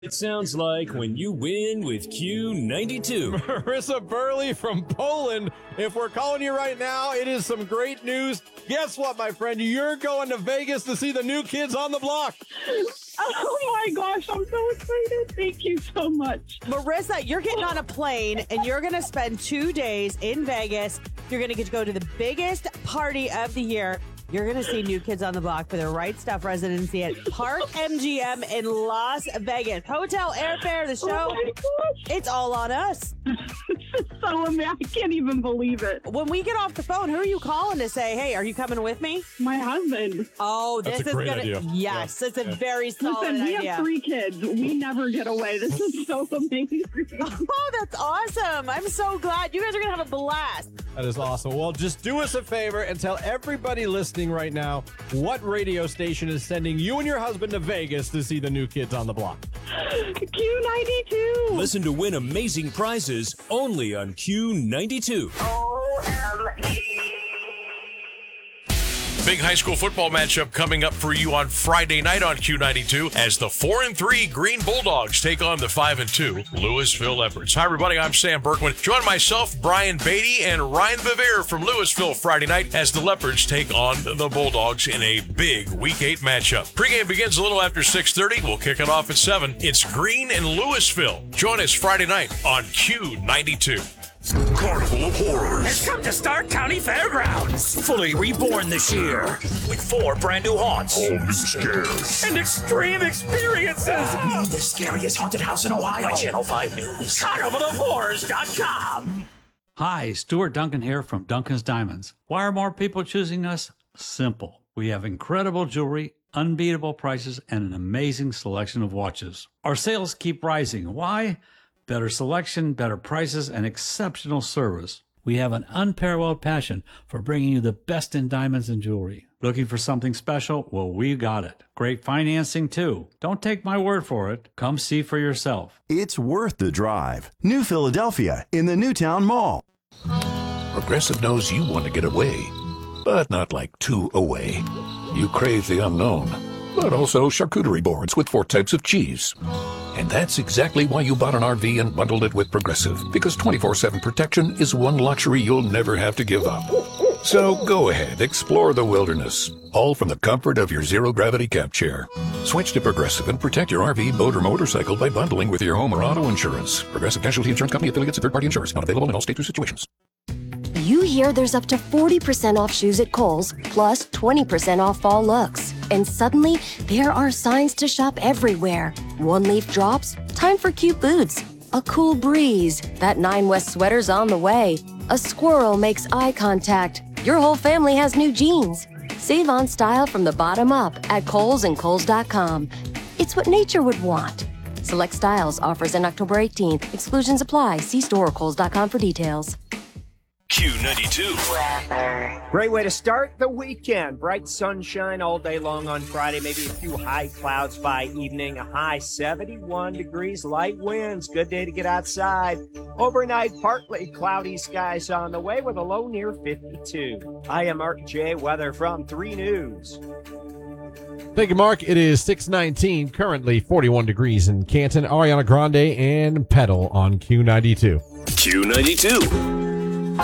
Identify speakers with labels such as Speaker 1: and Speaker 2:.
Speaker 1: It sounds like when you win with Q92.
Speaker 2: Marissa Burley from Poland. If we're calling you right now, it is some great news. Guess what, my friend? You're going to Vegas to see the New Kids on the Block.
Speaker 3: Oh my gosh, I'm so excited. Thank you so much.
Speaker 4: Marissa, you're getting on a plane and you're going to spend 2 days in Vegas. You're going to get to go to the biggest party of the year. You're going to see New Kids on the Block for their Right Stuff residency at Park MGM in Las Vegas. Hotel, airfare, the show.
Speaker 3: Oh my gosh.
Speaker 4: It's all on us.
Speaker 3: This is so amazing. I can't even believe it.
Speaker 4: When we get off the phone, who are you calling to say, hey, are you coming with me?
Speaker 3: My husband.
Speaker 4: Oh, this
Speaker 2: That's a
Speaker 4: is
Speaker 2: great
Speaker 4: going to...
Speaker 2: idea.
Speaker 4: Yes, it's a very solid
Speaker 3: Listen, we
Speaker 4: idea.
Speaker 3: have 3 kids. We never get away. This is so amazing.
Speaker 4: Oh, that's awesome. I'm so glad. You guys are going to have a blast.
Speaker 2: That is awesome. Well, just do us a favor and tell everybody listening right now what radio station is sending you and your husband to Vegas to see the New Kids on the Block.
Speaker 3: Q92.
Speaker 1: Listen to win amazing prizes only on Q92.
Speaker 5: Big high school football matchup coming up for you on Friday night on Q92 as the 4-3 Green Bulldogs take on the 5-2 Louisville Leopards. Hi, everybody. I'm Sam Berkman. Join myself, Brian Beatty, and Ryan Vivier from Louisville Friday night as the Leopards take on the Bulldogs in a big Week 8 matchup. Pregame begins a little after 6:30. We'll kick it off at 7. It's Green and Louisville. Join us Friday night on Q92.
Speaker 6: Carnival of Horrors
Speaker 7: has come to Stark County Fairgrounds. Fully reborn this year with 4 brand new haunts.
Speaker 6: All new scares
Speaker 7: and extreme experiences.
Speaker 6: The scariest haunted house in Ohio.
Speaker 7: By Channel 5 News. CarnivalofHorrors.com.
Speaker 8: Hi, Stuart Duncan here from Duncan's Diamonds. Why are more people choosing us? Simple. We have incredible jewelry, unbeatable prices, and an amazing selection of watches. Our sales keep rising. Why? Better selection, better prices, and exceptional service. We have an unparalleled passion for bringing you the best in diamonds and jewelry. Looking for something special? Well, we got it. Great financing, too. Don't take my word for it. Come see for yourself.
Speaker 9: It's worth the drive. New Philadelphia in the Newtown Mall.
Speaker 6: Progressive knows you want to get away, but not like too away. You crave the unknown, but also charcuterie boards with 4 types of cheese. And that's exactly why you bought an RV and bundled it with Progressive, because 24/7 protection is one luxury you'll never have to give up. So go ahead, explore the wilderness, all from the comfort of your zero-gravity camp chair. Switch to Progressive and protect your RV, boat, or motorcycle by bundling with your home or auto insurance. Progressive Casualty Insurance Company, affiliates, and third-party insurers. Not available in all states or situations.
Speaker 10: You hear there's up to 40% off shoes at Kohl's, plus 20% off fall looks. And suddenly, there are signs to shop everywhere. One leaf drops, time for cute boots. A cool breeze, that 9 West sweater's on the way. A squirrel makes eye contact. Your whole family has new jeans. Save on style from the bottom up at Kohl's and Kohl's.com. It's what nature would want. Select styles, offers in October 18th. Exclusions apply. See store or Kohl's.com for details.
Speaker 1: Q92.
Speaker 11: Great way to start the weekend. Bright sunshine all day long on Friday. Maybe a few high clouds by evening. A high 71 degrees. Light winds. Good day to get outside. Overnight, partly cloudy skies on the way with a low near 52. I am Mark J. Weather from 3 News.
Speaker 2: Thank you, Mark. It is 6:19, currently 41 degrees in Canton. Ariana Grande and Pedal on Q92.
Speaker 1: Q92.